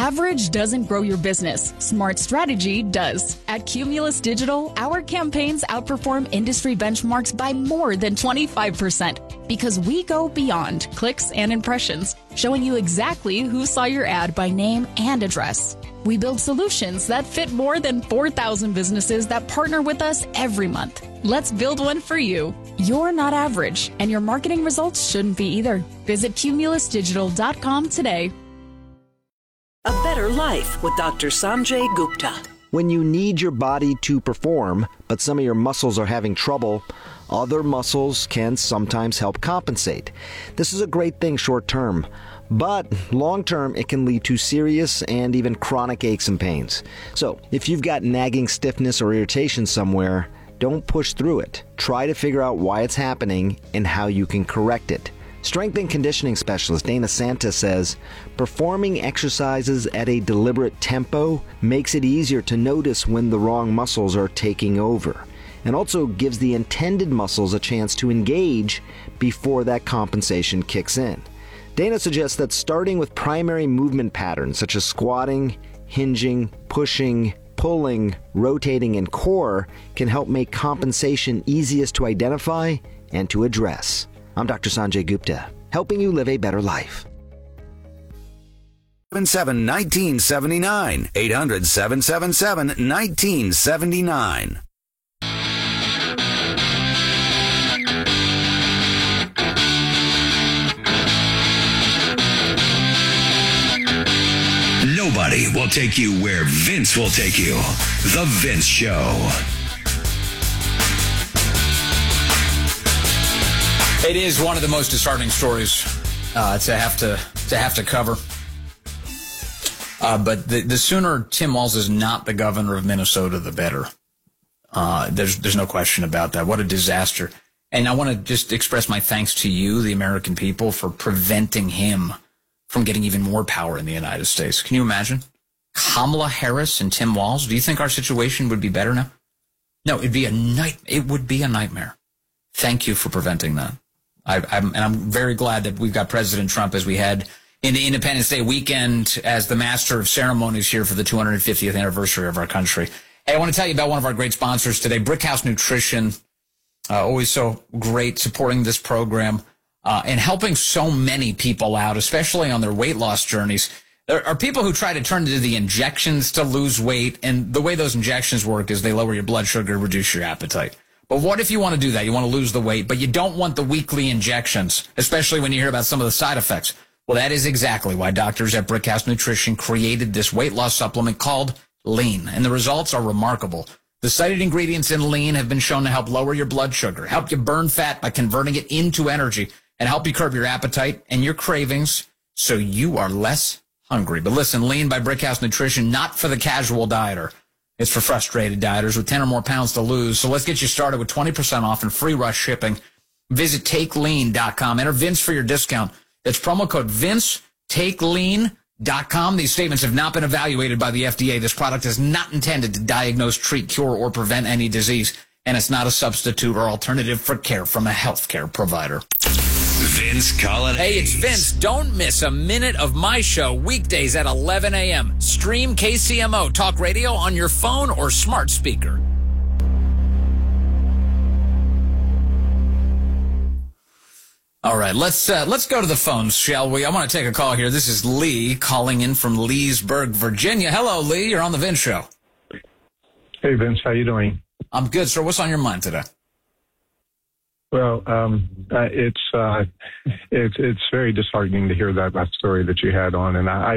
Average doesn't grow your business. Smart strategy does. At Cumulus Digital, our campaigns outperform industry benchmarks by more than 25% because we go beyond clicks and impressions, showing you exactly who saw your ad by name and address. We build solutions that fit more than 4,000 businesses that partner with us every month. Let's build one for you. You're not average, and your marketing results shouldn't be either. Visit cumulusdigital.com today. A Better Life with Dr. Sanjay Gupta. When you need your body to perform, but some of your muscles are having trouble, other muscles can sometimes help compensate. This is a great thing short term, but long term it can lead to serious and even chronic aches and pains. So if you've got nagging stiffness or irritation somewhere, don't push through it. Try to figure out why it's happening and how you can correct it. Strength and conditioning specialist Dana Santa says, performing exercises at a deliberate tempo makes it easier to notice when the wrong muscles are taking over, and also gives the intended muscles a chance to engage before that compensation kicks in. Dana suggests that starting with primary movement patterns such as squatting, hinging, pushing, pulling, rotating, and core can help make compensation easiest to identify and to address. I'm Dr. Sanjay Gupta, helping you live a better life. 1979, 800-777-1979. Nobody will take you where Vince will take you. The Vince Show. It is one of the most disheartening stories to have to cover. But the sooner Tim Walz is not the governor of Minnesota, the better. There's no question about that. What a disaster. And I want to just express my thanks to you, the American people, for preventing him from getting even more power in the United States. Can you imagine? Kamala Harris and Tim Walz? Do you think our situation would be better now? No, it would be a nightmare. Thank you for preventing that. I'm very glad that we've got President Trump as we head into Independence Day weekend as the master of ceremonies here for the 250th anniversary of our country. Hey, I want to tell you about one of our great sponsors today, Brickhouse Nutrition. Always so great supporting this program and helping so many people out, especially on their weight loss journeys. There are people who try to turn to the injections to lose weight, and the way those injections work is they lower your blood sugar, reduce your appetite. But what if you want to do that? You want to lose the weight, but you don't want the weekly injections, especially when you hear about some of the side effects. Well, that is exactly why doctors at Brickhouse Nutrition created this weight loss supplement called Lean, and the results are remarkable. The cited ingredients in Lean have been shown to help lower your blood sugar, help you burn fat by converting it into energy, and help you curb your appetite and your cravings so you are less hungry. But listen, Lean by Brickhouse Nutrition, not for the casual dieter. It's for frustrated dieters with 10 or more pounds to lose. So let's get you started with 20% off and free rush shipping. Visit TakeLean.com. Enter Vince for your discount. That's promo code Vince, TakeLean.com. These statements have not been evaluated by the FDA. This product is not intended to diagnose, treat, cure, or prevent any disease. And it's not a substitute or alternative for care from a healthcare provider. Vince Colladay. Hey, it's Vince. Don't miss a minute of my show weekdays at 11 a.m. Stream KCMO Talk Radio on your phone or smart speaker. All right, let's go to the phones, shall we? I want to take a call here. This is Lee calling in from Leesburg, Virginia. Hello, Lee. You're on the Vince Show. Hey, Vince. How you doing? I'm good, sir. What's on your mind today? Well, it's very disheartening to hear that story that you had on, and I